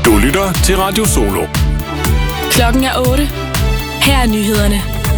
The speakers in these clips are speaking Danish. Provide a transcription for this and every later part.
Du lytter til Radio Solo. Klokken er 8. Her er nyhederne.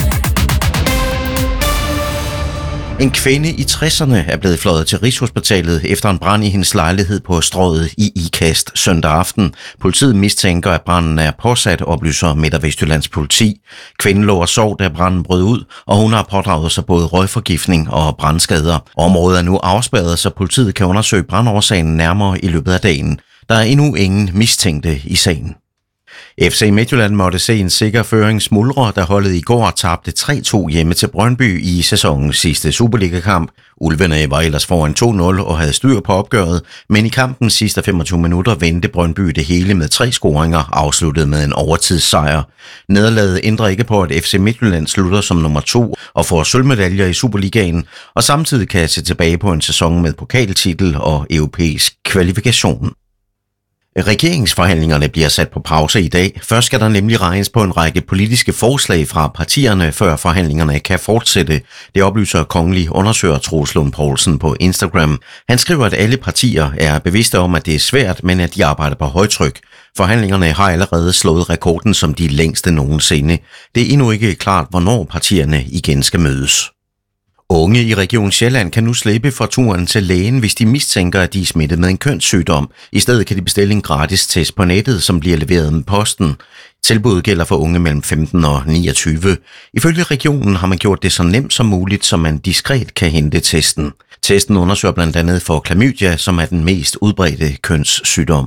En kvinde i 60'erne er blevet fløjet til Rigshospitalet efter en brand i hendes lejlighed på Strøget i Ikast søndag aften. Politiet mistænker, at branden er påsat, oplyser Midt- og Vestjyllands politi. Kvinden lå og sov, da branden brød ud, og hun har pådraget sig både røgforgiftning og brandskader. Området er nu afspærret, så politiet kan undersøge brandårsagen nærmere i løbet af dagen. Der er endnu ingen mistænkte i sagen. FC Midtjylland måtte se en sikker føring smuldre, da holdet i går tabte 3-2 hjemme til Brøndby i sæsonens sidste Superliga-kamp. Ulvene var ellers foran 2-0 og havde styr på opgøret, men i kampens sidste 25 minutter vendte Brøndby det hele med 3 scoringer, afsluttet med en overtidssejr. Nederlaget ændrer ikke på, at FC Midtjylland slutter som nummer 2 og får sølvmedaljer i Superligaen, og samtidig kan se tilbage på en sæson med pokaltitel og europæisk kvalifikation. Regeringsforhandlingerne bliver sat på pause i dag. Først skal der nemlig regnes på en række politiske forslag fra partierne, før forhandlingerne kan fortsætte. Det oplyser kongelig undersøger Troels Lund Poulsen på Instagram. Han skriver, at alle partier er bevidste om, at det er svært, men at de arbejder på højtryk. Forhandlingerne har allerede slået rekorden som de længste nogensinde. Det er endnu ikke klart, hvornår partierne igen skal mødes. Unge i Region Sjælland kan nu slippe for turen til lægen, hvis de mistænker, at de er smittet med en kønssygdom. I stedet kan de bestille en gratis test på nettet, som bliver leveret med posten. Tilbuddet gælder for unge mellem 15 og 29. Ifølge regionen har man gjort det så nemt som muligt, så man diskret kan hente testen. Testen undersøger blandt andet for klamydia, som er den mest udbredte kønssygdom.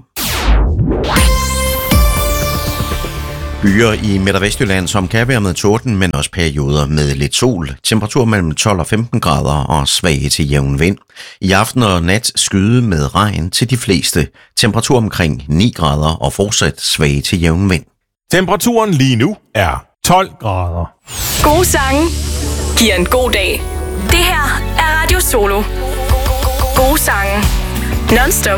Byer i Midt- og Vestjylland, som kan være med torden, men også perioder med lidt sol. Temperatur mellem 12 og 15 grader og svag til jævn vind. I aften og nat skyde med regn til de fleste. Temperatur omkring 9 grader og fortsat svag til jævn vind. Temperaturen lige nu er 12 grader. Gode sange giver en god dag. Det her er Radio Solo. Gode sange. Non-stop.